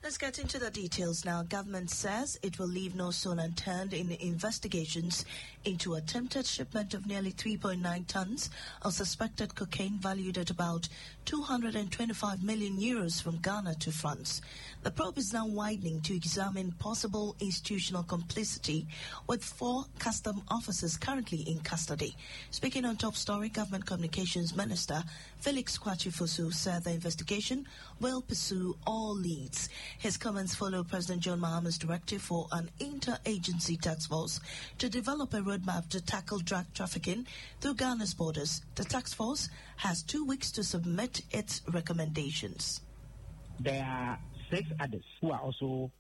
Let's get into the details now. Government says it will leave no stone unturned in investigations into attempted shipment of nearly 3.9 tons of suspected cocaine valued at about 225 million euros from Ghana to France. The probe is now widening to examine possible institutional complicity with 4 custom officers currently in custody. Speaking on Top Story, Government Communications Minister Felix Kwakye Fosu said the investigation will pursue all leads. His comments follow President John Mahama's directive for an interagency task force to develop a roadmap to tackle drug trafficking through Ghana's borders. The task force has 2 weeks to submit its recommendations. There are 6 others who are also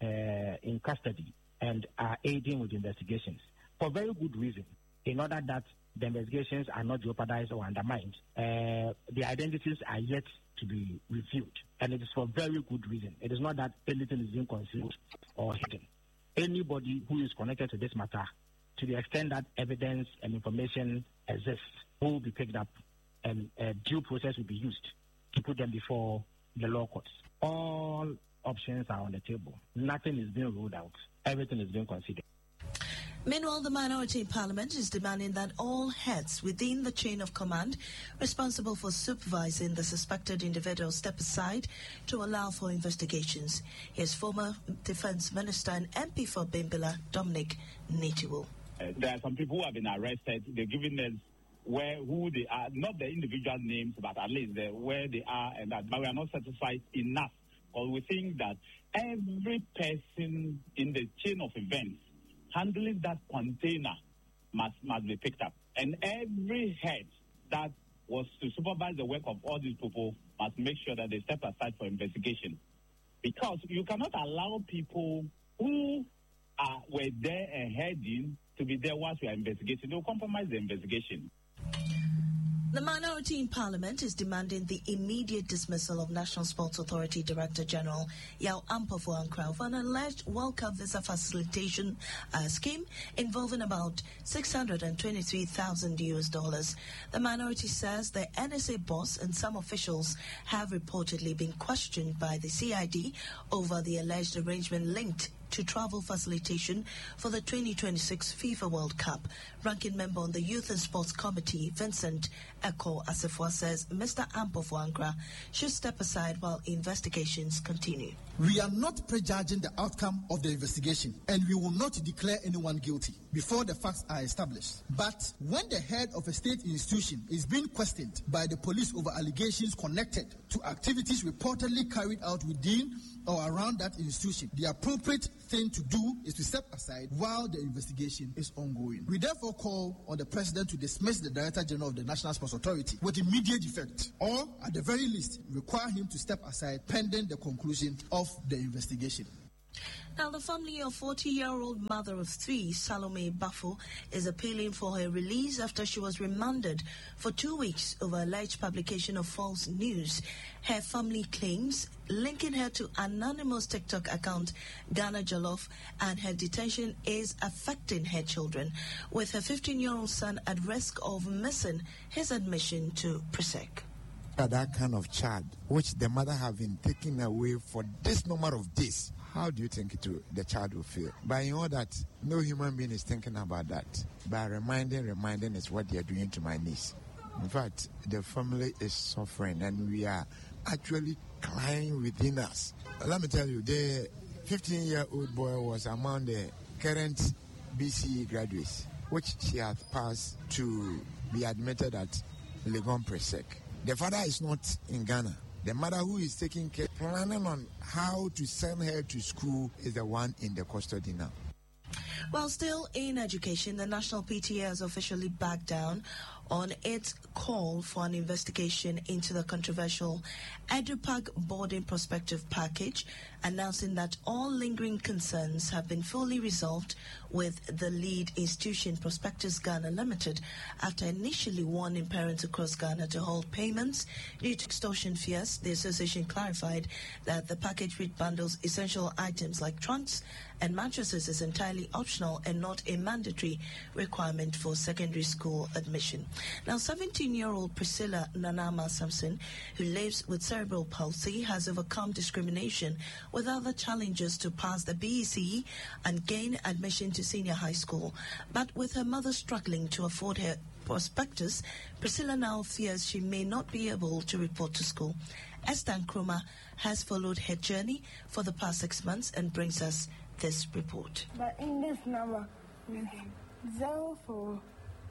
in custody and are aiding with investigations for very good reason, in order that the investigations are not jeopardized or undermined. The identities are yet to be reviewed, and it is for very good reason. It is not that anything is being concealed or hidden. Anybody who is connected to this matter, to the extent that evidence and information exists, will be picked up, and due process will be used to put them before the law courts. All options are on the table. Nothing is being ruled out. Everything is being considered. Meanwhile, the minority in Parliament is demanding that all heads within the chain of command responsible for supervising the suspected individuals step aside to allow for investigations. Here's former Defence Minister and MP for Bimbilla, Dominic Nitiwo. There are some people who have been arrested. They're giving us who they are, not the individual names, but at least where they are, and that. But we are not satisfied enough, because we think that every person in the chain of events handling that container must be picked up. And every head that was to supervise the work of all these people must make sure that they step aside for investigation. Because you cannot allow people who were there and heading to be there whilst we are investigating. They will compromise the investigation. The minority in Parliament is demanding the immediate dismissal of National Sports Authority Director General Yaw Ampofo-Ankrah for an alleged World Cup visa facilitation scheme involving about $623,000. The minority says the NSA boss and some officials have reportedly been questioned by the CID over the alleged arrangement linked to travel facilitation for the 2026 FIFA World Cup. Ranking member on the Youth and Sports Committee, Vincent Eko Asefwa, says Mr. Ampofo-Ankrah should step aside while investigations continue. We are not prejudging the outcome of the investigation, and we will not declare anyone guilty before the facts are established. But when the head of a state institution is being questioned by the police over allegations connected to activities reportedly carried out within or around that institution, the appropriate thing to do is to step aside while the investigation is ongoing. We therefore call on the President to dismiss the Director General of the National Sports Authority with immediate effect, or at the very least require him to step aside pending the conclusion of the investigation. Now, the family of 40-year-old mother of 3, Salome Bafo, is appealing for her release after she was remanded for 2 weeks over alleged publication of false news. Her family claims linking her to anonymous TikTok account Ghana Jollof, and her detention is affecting her children, with her 15-year-old son at risk of missing his admission to PRESEC. That kind of child, which the mother have been taken away for this number of days, how do you think the child will feel? But you know that no human being is thinking about that. By reminding is what they are doing to my niece. In fact, the family is suffering, and we are actually crying within us. Let me tell you, the 15-year-old boy was among the current BCE graduates, which she has passed to be admitted at Legon PRESEC. The father is not in Ghana. The mother who is taking care, planning on how to send her to school, is the one in the custody now. While still in education, the National PTA has officially backed down on its call for an investigation into the controversial EduPac boarding prospective package, announcing that all lingering concerns have been fully resolved with the lead institution, Prospectus Ghana Limited, after initially warning parents across Ghana to hold payments due to extortion fears. The association clarified that the package, which bundles essential items like trunks and mattresses, is entirely optional and not a mandatory requirement for secondary school admission. Now, 17-year-old Priscilla Nanama Samson, who lives with cerebral palsy, has overcome discrimination with other challenges to pass the BECE and gain admission to senior high school. But with her mother struggling to afford her prospectus, Priscilla now fears she may not be able to report to school. Esther Nkrumah has followed her journey for the past 6 months and brings us this report. But in this number, 04.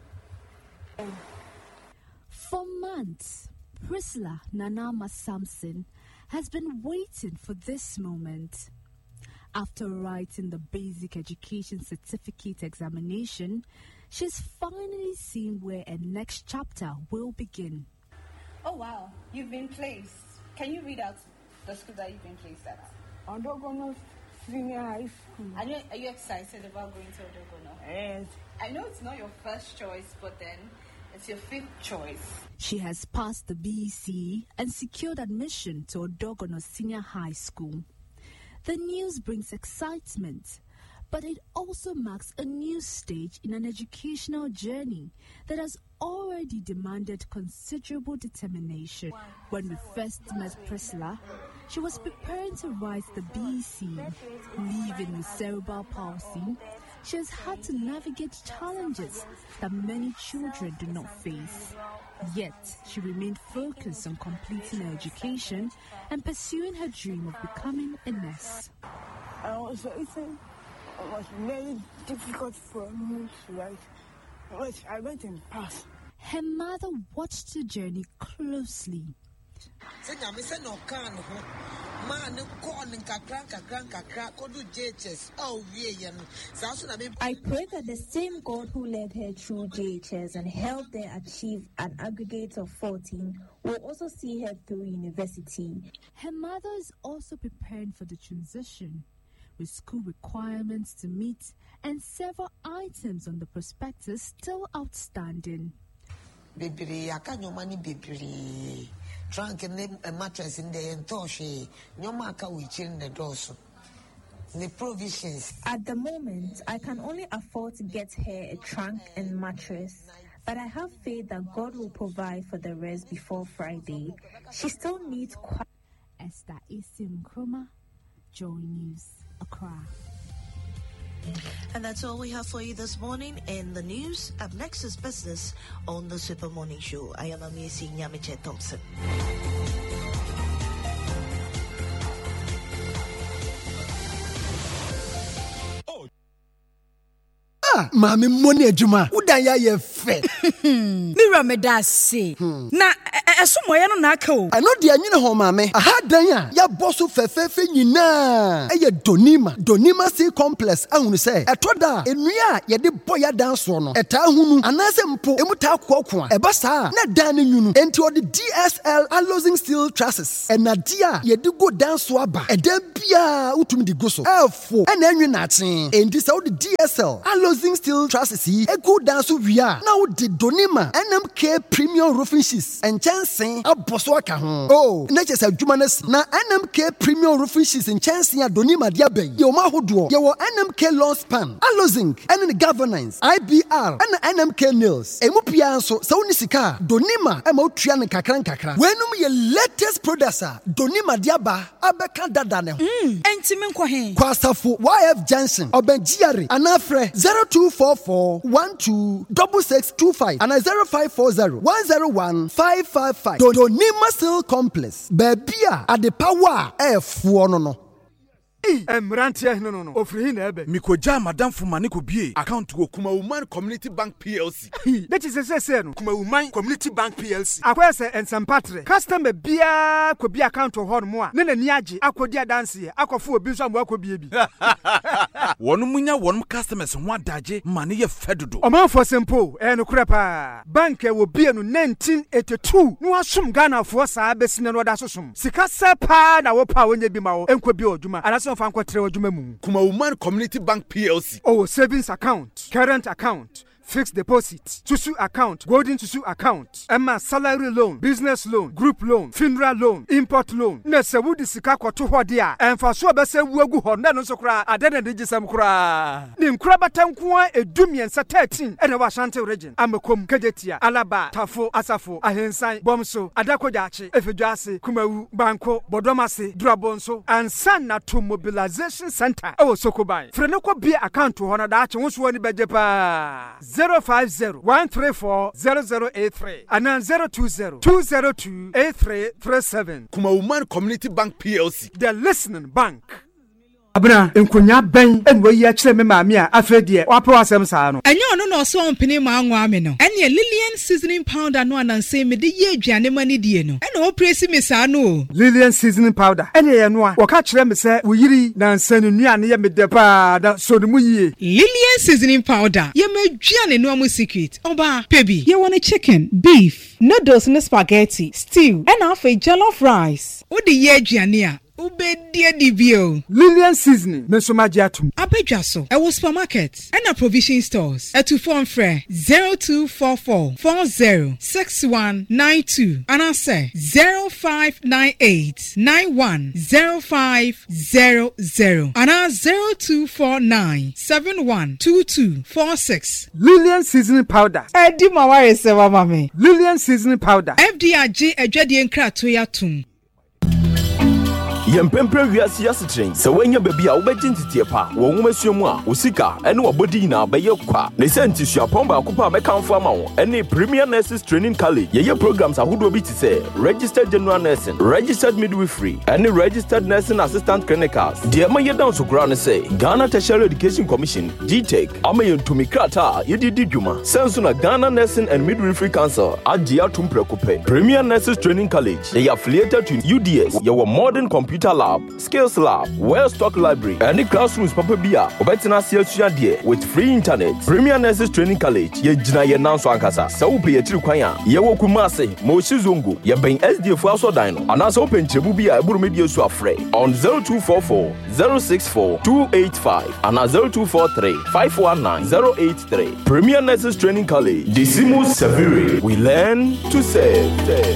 For months, Priscilla Nanama Samson has been waiting for this moment. After writing the basic education certificate examination, she's finally seen where a next chapter will begin. Oh wow, you've been placed. Can you read out the school that you've been placed at? Odogono Senior High School. Are you excited about going to Odogono? Yes. I know it's not your first choice, but then it's your 5th choice. She has passed the BECE and secured admission to Odogono Senior High School. The news brings excitement, but it also marks a new stage in an educational journey that has already demanded considerable determination. When we first met Priscilla, she was preparing to write the BECE. Living with cerebral palsy, she has had to navigate challenges that many children do not face. Yet, she remained focused on completing her education and pursuing her dream of becoming a nurse. I was waiting. It was very difficult for me to write, but I went and passed. Her mother watched the journey closely. I pray that the same God who led her through JHS and helped her achieve an aggregate of 14 will also see her through university. Her mother is also preparing for the transition, with school requirements to meet and several items on the prospectus still outstanding. Trunk and a mattress in the entoshe, Yomaka which in the dorsal. The provisions. At the moment, I can only afford to get her a trunk and mattress, but I have faith that God will provide for the rest before Friday. She still needs Esther Nkrumah, Joy News, Accra. And that's all we have for you this morning in the news. Up next is business on the Super Morning Show. I am Amiesi Nyamiche Thompson. Mami money ejuma udanya ye fe Mira medase na esomoye no na aka o I know dia nyine ho mame aha dan a ya boso fefefe nyina eye donima C complex ahunu se etoda enua ye de boya dan so no eta hunu anase mpo emuta akoko a eba saa na dan ne nyunu enti odi DSL alloying steel trusses enadia ye de go dan so aba eda bia utumi di go so efo ena enwe na aten enti se odi DSL alloying steel trusses yi egu dan so wia na odi donima NMK premium roofing sheets and chancing aboso aka ho oh na chese adwuma na NMK premium roofing sheets and chancing donima dia bay ye o ma hodo ye wo NMK long span alloying and the governance IBR and NMK nails emupia so se woni sika donima e ma otua ne kakran wenum ye latest products donima dia ba abeka dada ne ho enti me nkɔ he kwasafo YF Junction obenjiare anafre 0244 126625 and 0540 101 555 Donima Steel Complex Babia at the power F1 no. Emrantia no ofri na ebe mikoja madam fumane ko bie account go Kuma Woman Community Bank PLC that is say no Kuma Woman Community Bank PLC akwese ensempatre customer bia ko bia account ho no mo a ne nani age akodi adanse akofo obi so am akobie bi wonu munya wonu customers ho adaje mane ye fedodo omanfo simple no krepa bank e wo bie no 1982 no asom Ghana fo saa besine no da sosom sika sepa na wo pa wonye bi ma wo enko bi odwuma anaso Kuma Woman Community Bank PLC. Oh, savings account, current account, fixed deposit, susu account, golden susu account, Emma salary loan, business loan, group loan, funeral loan, import loan. Nese wudi sika kwato hodia. Enfasua bese wuegu honda nso kra adene digisam kra. Nim kra batankuwa edumiensa 13 ene wa Ashanti region. Amekom, Kejetia, Alaba, Tafo, Asafo, Ahensan, Bomso, Adakojachi, Efejuase, Kumawu, Banko, Bodomase, Durabonso, and Sana to Mobilization Center. Oh, Sokobai. Frenoko be account to honor that once one bejepa 050-134-0083 and then 020-202-8337. Kumawu Community Bank PLC. The listening bank. Abna enkonya ben enwe yi akire me maami a afedie wapo asem saa no enye ono no so ompene ma anwa me no ene Lillian seasoning powder no ananse me de ye aduane mani die no ene o presi me saa no Lillian seasoning powder ene ye no a woka kire me se wo yiri na nsanu nuane ye me de pa da so de mu yie Lillian seasoning powder ye ma aduane no amu secret oba pebi ye want chicken beef noodles no spaghetti stew and half a jollof rice o de ye aduane a Ubedia dibio Lillian seasoning mesomagiatum abedwa so e wo supermarket and a provision stores to phone free 0244 406192 and I say 0598 910500 and 0249 712246 Lillian seasoning powder Edi maware se wa mame Lillian seasoning powder FDRG adwade nkrato ya tum Yempempre wiase yasetren se wanya baby a wobegyintitie pa wo nwomasuamu a osika ene wobodi na beye kwa ne sentisua pomba akopa mekanfo ama wo ene Premier Nurses Training College ye programs ahodo bi ti se registered general nursing registered midwifery ene registered nursing assistant clinicals de ma ye down so kra ne se Ghana Tertiary Education Commission GTEC ama ye ntumi krata ye didi dwuma senso na Ghana Nursing and Midwifery Council agia tumprekope Premier Nurses Training College they are affiliated to UDS ye were modern computer lab, skills lab, well-stocked library, and the classrooms papa bia. Obetina siya die with free internet. Premier Nurses Training College ye jina ye nanso ankasa. Sa upe ye tiri kwanya. Ye wo kumase mo shizungu ye ben SDF aso dino. Anasa open chebu bia eburu media so afre on 0244 064 285 and 0243 519 083. Premier Nurses Training College. Decimus Severe. We learn to save.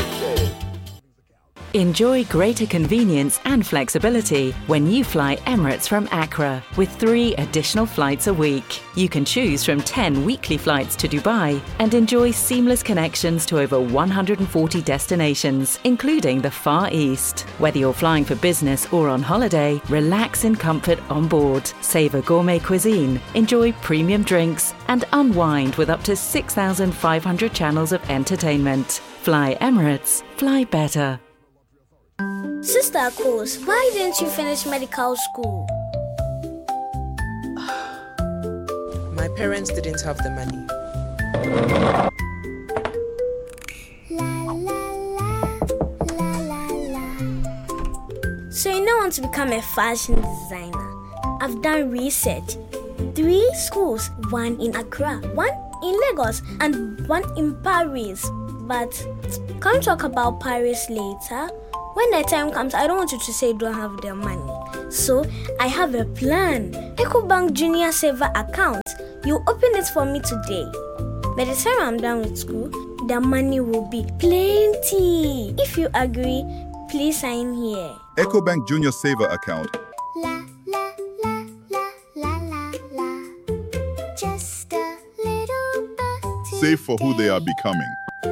Enjoy greater convenience and flexibility when you fly Emirates from Accra with 3 additional flights a week. You can choose from 10 weekly flights to Dubai and enjoy seamless connections to over 140 destinations, including the Far East. Whether you're flying for business or on holiday, relax in comfort on board, savor gourmet cuisine, enjoy premium drinks, and unwind with up to 6,500 channels of entertainment. Fly Emirates, fly better. Sister Coles, why didn't you finish medical school? My parents didn't have the money. So you don't want to become a fashion designer? I've done research. 3 schools, 1 in Accra, 1 in Lagos, and 1 in Paris. But can we talk about Paris later? When the time comes, I don't want you to say you don't have the money. So, I have a plan. EcoBank Junior Saver account. You open it for me today. By the time I'm done with school, the money will be plenty. If you agree, please sign here. EcoBank Junior Saver account. La, la, la, la, la, la, la. Just a little bit. Save for who they are becoming.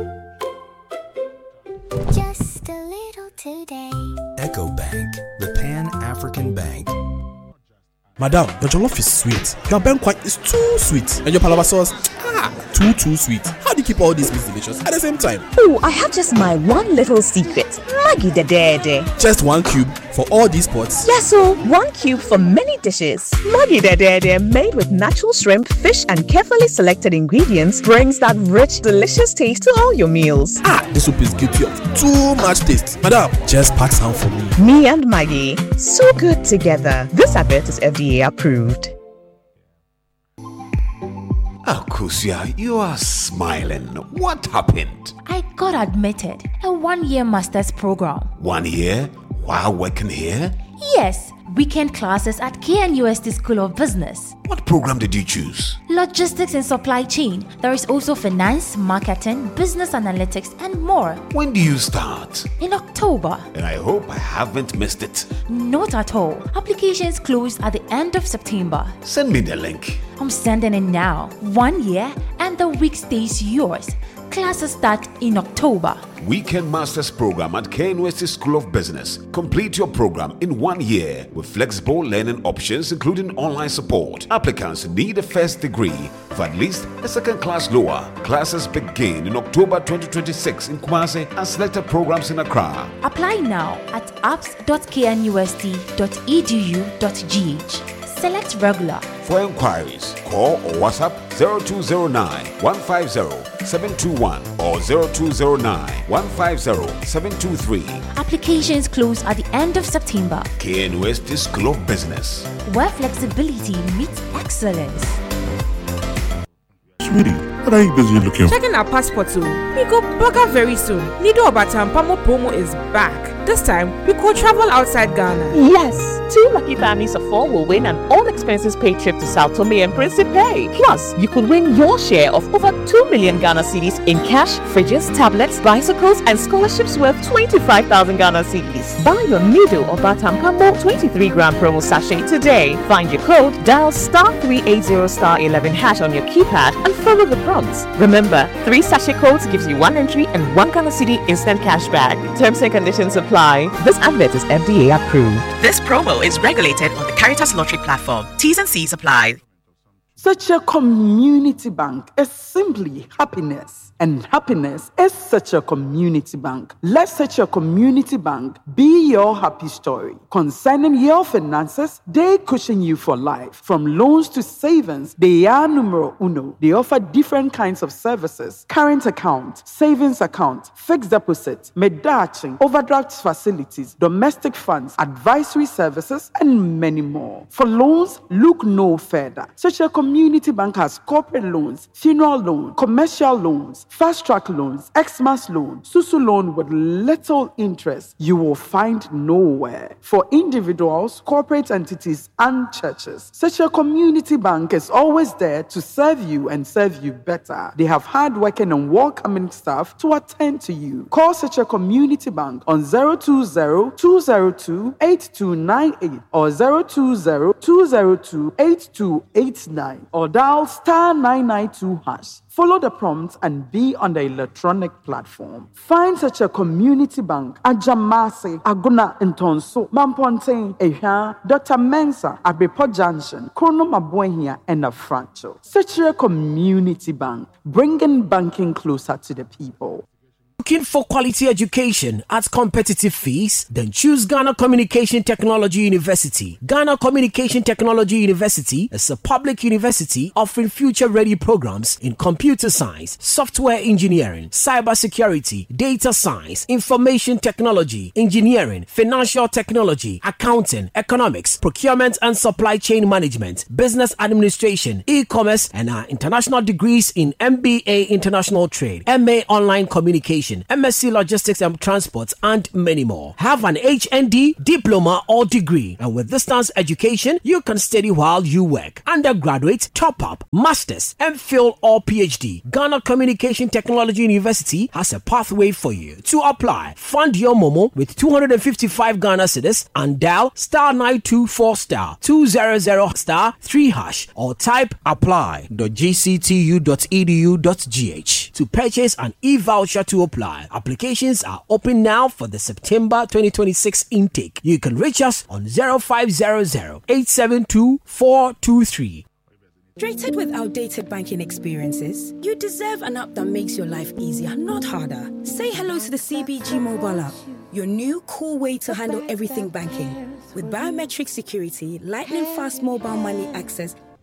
Just a little today. EcoBank, the Pan-African Bank. Madam, your jollof is sweet. Your banquet is too sweet. And your palava sauce, too sweet. How do you keep all these meats delicious at the same time? Oh, I have just my one little secret. Maggi the Dede. Just 1 cube for all these pots? Yes, so 1 cube for many dishes. Maggi the Dede, made with natural shrimp, fish, and carefully selected ingredients, brings that rich, delicious taste to all your meals. This soup is good to have too much taste. Madam, just pack some for me. Me and Maggi, so good together. This advert is FDA approved. Akusia, you are smiling. What happened? I got admitted. A 1-year master's program. 1 year? While working here? Yes, weekend classes at KNUST School of Business. What program did you choose? Logistics and supply chain. There is also finance, marketing, business analytics, and more. When do you start? In October. And I hope I haven't missed it. Not at all. Applications close at the end of September. Send me the link. I'm sending it now. 1 year and the week stays yours. Classes start in October. Weekend Masters Program at KNUST School of Business. Complete your program in 1 year with flexible learning options including online support. Applicants need a first degree for at least a second class lower. Classes begin in October 2026 in Kumasi and selected programs in Accra. Apply now at apps.knust.edu.gh. Select regular. For inquiries, call or WhatsApp 0209 150 721 or 0209 150 723. Applications close at the end of September. KNUST School of Business, where flexibility meets excellence. Sweetie, what are you busy looking for? Checking our passport too. We go Baga very soon. Nido Batampamo promo is back. This time, we could travel outside Ghana. Yes! 2 lucky families of 4 will win an all-expenses-paid trip to Sao Tome and Principe. Plus, you could win your share of over 2 million Ghana cedis in cash, fridges, tablets, bicycles, and scholarships worth 25,000 Ghana cedis. Buy your Nido or Batampamo 23-gram promo sachet today. Find your code, dial *380*11# on your keypad, and follow the prompts. Remember, 3 sachet codes gives you 1 entry and 1 Ghana cedi instant cash back. Terms and conditions apply. This advert is FDA approved. This promo is regulated on the Caritas Lottery platform. T's and C's apply. Such a community bank is simply happiness. And happiness is such a community bank. Let such a community bank be your happy story. Concerning your finances, they cushion you for life. From loans to savings, they are numero uno. They offer different kinds of services. Current account, savings account, fixed deposit, medaching, overdraft facilities, domestic funds, advisory services, and many more. For loans, look no further. Such a community bank has corporate loans, funeral loan, commercial loans, fast-track loans, Xmas loan, Susu loan with little interest you will find nowhere. For individuals, corporate entities, and churches, such a community bank is always there to serve you and serve you better. They have hard-working and welcoming staff to attend to you. Call such a community bank on 020-202-8298 or 020-202-8289 or dial *992#. Follow the prompts and be on the electronic platform. Find such a community bank at Jamasi, Aguna Ntonso, Mamponte, Eha, Dr. Mensa, Abepo Junction, Krono Mabuenia, and Afrancho. Such a community bank, bringing banking closer to the people. Looking for quality education at competitive fees? Then choose Ghana Communication Technology University. Ghana Communication Technology University is a public university offering future-ready programs in computer science, software engineering, cybersecurity, data science, information technology, engineering, financial technology, accounting, economics, procurement and supply chain management, business administration, e-commerce, and our international degrees in MBA International Trade, MA Online Communication, MSc Logistics and Transport, and many more. Have an HND, diploma, or degree, and with distance education, you can study while you work. Undergraduate, top-up, masters, MPhil, or PhD. Ghana Communication Technology University has a pathway for you. To apply, fund your Momo with 255 Ghana cedis and dial *92*4*200*3# or type apply.gctu.edu.gh to purchase an e-voucher to apply. Applications are open now for the September 2026 intake. You can reach us on 0500-872-423. Frustrated with outdated banking experiences? You deserve an app that makes your life easier, not harder. Say hello to the CBG mobile app, your new cool way to handle everything banking. With biometric security, lightning fast mobile money access,